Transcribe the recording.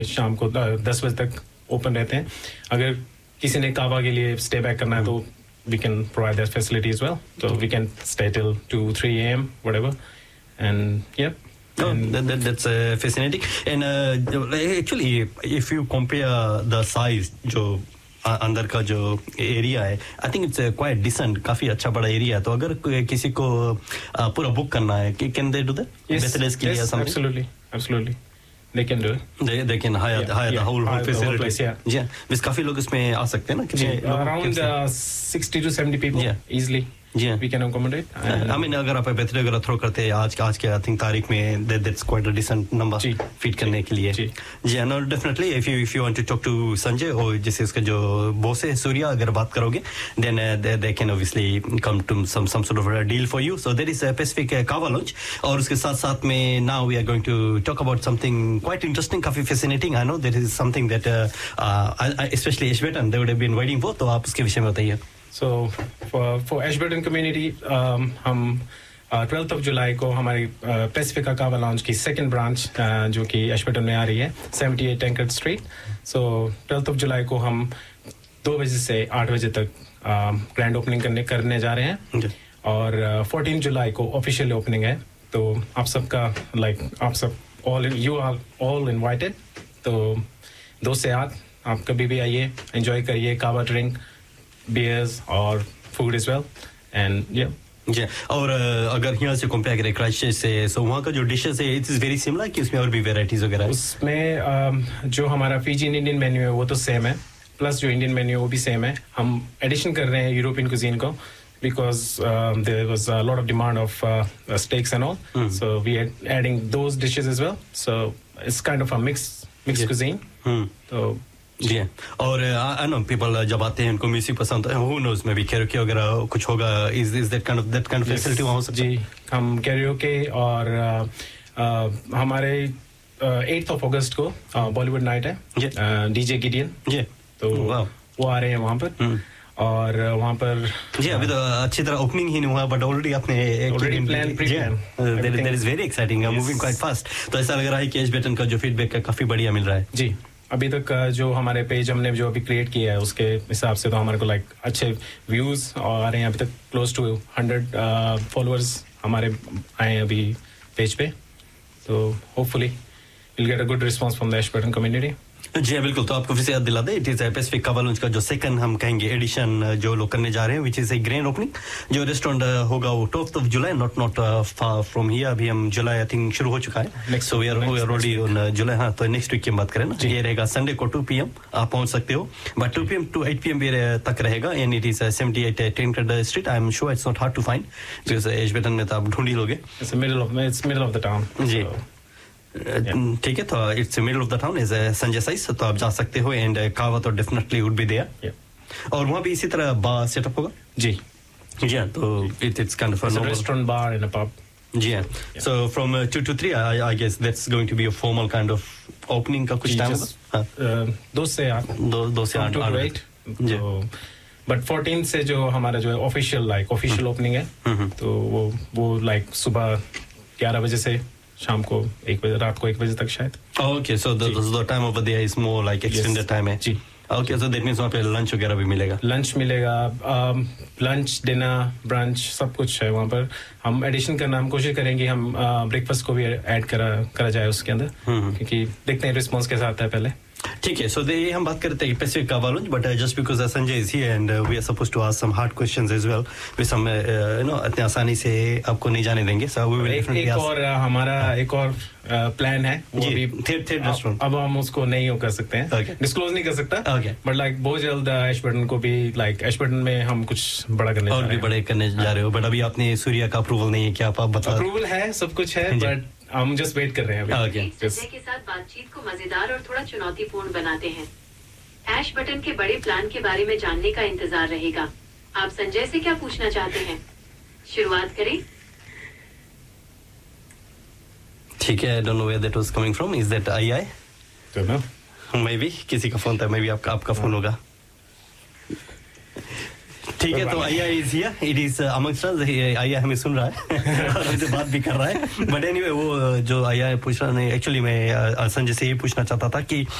शाम को 10 बजे तक ओपन रहते हैं. अगर किसी ने कावा के लिए स्टे बैक करना है तो we can provide that facility as well. So we can stay till 2-3 a.m. whatever, and yeah. Oh, that's fascinating. And actually, if you compare the size, जो अंदर का जो एरिया है, I think it's quite decent. काफी अच्छा बड़ा area है. तो अगर किसी को पूरा बुक करना है, can they do that? Yes, absolutely. They can do it. They can hire the whole facility. Place, yeah. बस काफी लोग इसमें आ सकते हैं ना? Around 60 to 70 people easily. Yeah. We can accommodate. I mean, अगर आप बर्थडे अगर थ्रो करते हैं आज के I think तारीख में that's quite a decent number feed करने के लिए. Yeah, no, definitely. If you want to talk to Sanjay और जैसे इसका जो boss है सूर्या, अगर बात करोगे, then they can obviously come to some sort of a deal for you. So there is a Pacific Kava Lounge. और उसके साथ में now we are going to talk about something quite interesting, काफी fascinating. I know there is something that especially Ashburton they would have been waiting for. तो आप उसके विषय में बताइए. So for Ashburton community, हम 12th of July को हमारी Pacifica Kava Lounge की second branch जो कि Ashburton में आ रही है 78 Tankard Street. So 12th of July को हम 2 बजे से 8 बजे तक grand opening करने जा रहे हैं. और 14 July को official opening है. तो आप सबका आप सब you are all invited. तो 2 से 8 आप कभी भी आइए, enjoy करिए kava drink, beers और food as well, and yeah. और अगर यहाँ से कंपेयर करें क्राइस्टचर्च से, सो वहाँ का जो डिशेस है इट इज वेरी सिमिलर कि उसमें और भी वैरायटीज वगैरह है? उसमें जो हमारा फिजियन इंडियन मेन्यू है वो तो सेम है, प्लस जो इंडियन मेन्यू है वो भी सेम है. हम एडिशन कर रहे हैं यूरोपियन कुजीन को because there was a lot of demand of steaks and all, so we are adding those dishes as well. So it's kind of a mixed cuisine. So जी. और I know people जब आते हैं उनको music पसंद है, who knows maybe karaoke वगैरह कुछ होगा, is that kind of facility वहाँ हो सकता है? जी, हम karaoke और हमारे 8th of August को बॉलीवुड नाइट है, डीजे गिडियन, तो वो आ रहे हैं वहाँ पर. और वहाँ पर जी अभी तो अच्छी तरह ओपनिंग ही नहीं हुआ, बट ऑलरेडी आपने that is very exciting, moving quite fast. तो ऐसा लग रहा है कि एशबर्टन का जो फीडबैक है काफी बढ़िया मिल रहा है. जी, अभी तक जो हमारे पेज हमने जो अभी क्रिएट किया है उसके हिसाब से तो हमारे को अच्छे व्यूज आ रहे हैं. अभी तक क्लोज टू 100 फॉलोअर्स हमारे आए हैं अभी पेज पे. तो hopefully will get a good response from the Ashburton community. जी बिल्कुल. तो आपको फिर से याद दिला दे, इट इज पैसिफिक कावा लॉन्ज का जो सेकंड हम कहेंगे एडिशन जो लोग करने जा रहे हैं, which is a grand opening. जो रेस्टोरेंट होगा वो 12th of July, not far from here. अभी हम जुलाई आई थिंक शुरू हो चुका है, so we are already on July. हाँ, तो नेक्स्ट वीक की बात करें ना, ये रहेगा संडे को 2 PM आप पहुंच सकते हो, बट 2 PM to 8 PM भी तक रहेगा. And it is 78 Tankard Street. I am sure it's not hard to find because Ashburton में तो आप ढूंढ ही लोगे. It's middle of the town. जी ठीक है. तो it's middle of the town is Sanjay size, तो आप जा सकते हो. एंड कावा तो डेफिनेटली वुड बी देयर. और वहाँ भी इसी तरह बार सेटअप होगा. जी हाँ. तो it's kind of a restaurant bar and a pub. जी हाँ. So from 2 to 3 I guess that's going to be a formal kind of opening का कुछ टाइम होगा. 2 से 8 बट 14 से जो हमारा जो है ऑफिशियल ओपनिंग है, तो वो सुबह 11 बजे से शाम को 1 बजे, रात को 1 बजे तक शायद. Okay. So the time over there is more like extended time है. जी. ओके. सो दैट मींस वहाँ पे लंच वगैरह भी मिलेगा. लंच मिलेगा, लंच, डिनर, ब्रंच सब कुछ है वहाँ पर. हम एडिशन करना हम कोशिश करेंगे, हम ब्रेकफास्ट को भी ऐड करा जाए उसके अंदर, क्योंकि देखते हैं रिस्पॉन्स कैसा आता है पहले. ठीक है. सो ये हम बात करते हैं पैसिफिक कावा lounge, but just because Sanjay is here and we are supposed to ask some hard questions as well, विच हम इतनी आसानी से आपको नहीं जाने देंगे. So we will definitely ask. और हमारा एक और प्लान है, वो भी थर्ड रेस्टोरेंट. अब हम उसको नहीं कर सकते हैं, डिस्क्लोज नहीं कर सकता, बट बहुत जल्द एशबर्टन को भी एशबर्टन में हम कुछ बड़ा करने और भी बड़े करने जा रहे हो. बट अभी आपने सूर्या का अप्रूवल नहीं है, क्या आप बता? अप्रूवल है, सब कुछ है, बट हम जस्ट वेट कर रहे हैं अभी. संजय के साथ बातचीत को मजेदार और थोड़ा चुनौतीपूर्ण बनाते हैं. एशबर्टन के बड़े प्लान के बारे में जानने का इंतजार रहेगा. आप संजय से क्या पूछना चाहते हैं? शुरुआत करें. ठीक है. I don't know where that was coming from. Is that I don't know, may be किसी का फोन था, मे बी आपका फोन होगा. ठीक है, तो आया is here, it is amongst अस, आया हमें सुन रहा है और हमसे बात भी कर रहा है। बट एनीवे, वो जो आया पूछ रहा है, एक्चुअली मैं संजय से ये पूछना चाहता था कि